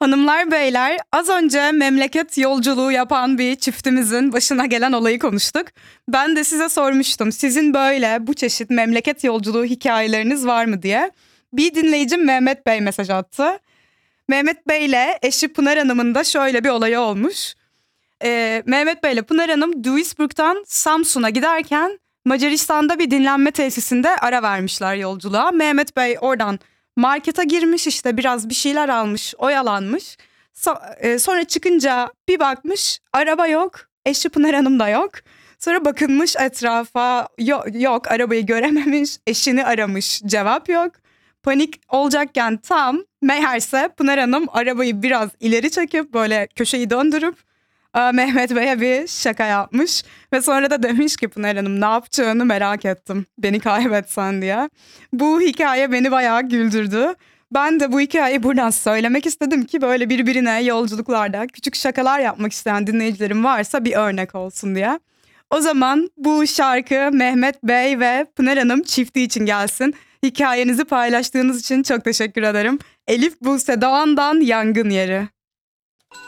Hanımlar beyler, az önce memleket yolculuğu yapan bir çiftimizin başına gelen olayı konuştuk. Ben de size sormuştum, sizin böyle bu çeşit memleket yolculuğu hikayeleriniz var mı diye. Bir dinleyicim Mehmet Bey mesaj attı. Mehmet Bey ile eşi Pınar Hanım'ın da şöyle bir olayı olmuş. Mehmet Bey ile Pınar Hanım Duisburg'dan Samsun'a giderken Macaristan'da bir dinlenme tesisinde ara vermişler yolculuğa. Mehmet Bey oradan markete girmiş, işte biraz bir şeyler almış, oyalanmış. Sonra çıkınca bir bakmış, araba yok, eşi Pınar Hanım da yok. Sonra bakınmış etrafa, yok, arabayı görememiş, eşini aramış, cevap yok. Panik olacakken tam meğerse Pınar Hanım arabayı biraz ileri çekip böyle köşeyi döndürüp Mehmet Bey'e bir şaka yapmış. Ve sonra da demiş ki Pınar Hanım, ne yapacağını merak ettim, beni kaybetsen diye. Bu hikaye beni bayağı güldürdü. Ben de bu hikayeyi buradan söylemek istedim ki böyle birbirine yolculuklarda küçük şakalar yapmak isteyen dinleyicilerim varsa bir örnek olsun diye. O zaman bu şarkı Mehmet Bey ve Pınar Hanım çifti için gelsin. Hikayenizi paylaştığınız için çok teşekkür ederim. Elif Buse Doğan'dan Yangın Yeri.